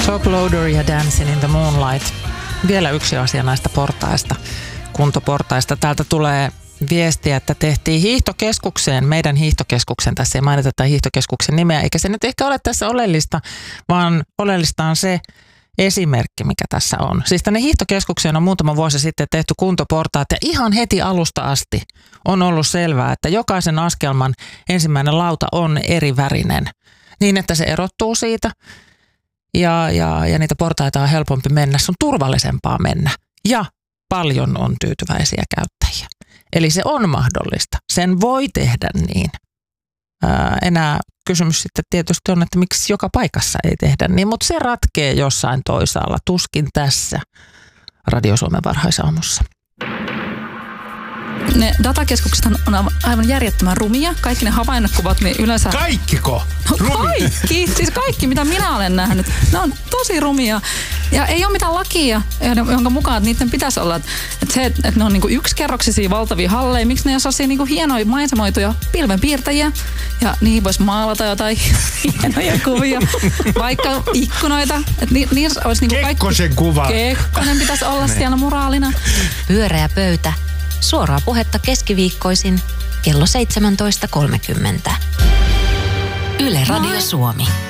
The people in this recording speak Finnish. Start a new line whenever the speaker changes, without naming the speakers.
Top Loader ja Dancing in the Moonlight. Vielä yksi asia näistä portaista, kuntoportaista. Täältä tulee viestiä, että tehtiin hiihtokeskukseen, meidän hiihtokeskuksen, tässä ei mainita tämän hiihtokeskuksen nimeä, eikä se nyt ehkä ole tässä oleellista, vaan oleellista on se esimerkki, mikä tässä on. Siis tänne hiihtokeskukseen on muutama vuosi sitten tehty kuntoportaat ja ihan heti alusta asti on ollut selvää, että jokaisen askelman ensimmäinen lauta on eri värinen niin, että se erottuu siitä ja niitä portaita on helpompi mennä, se on turvallisempaa mennä ja paljon on tyytyväisiä käyttäjiä. Eli se on mahdollista. Sen voi tehdä niin. Enää kysymys sitten tietysti on, että miksi joka paikassa ei tehdä niin, mutta se ratkee jossain toisaalla, tuskin tässä Radio Suomen varhaisaamussa.
Ne datakeskukset on aivan järjettömän rumia. Kaikki ne havainnokuvat, niin yleensä...
Kaikkiko?
No kaikki! Siis kaikki, mitä minä olen nähnyt. Ne on tosi rumia. Ja ei ole mitään lakia, jonka mukaan niiden pitäisi olla. Että ne on niinku yksikerroksisia valtavia halleja. Miksi ne ei ole niinku hienoja maisemoituja pilvenpiirtäjiä? Ja niihin voisi maalata jotain hienoja kuvia. Vaikka ikkunoita. Niissä olisi niinku
Kekkosen kuva.
Kekkonen pitäisi olla siellä muraalina.
Pyöreä pöytä. Suoraa puhetta keskiviikkoisin kello 17.30. Yle Radio Suomi.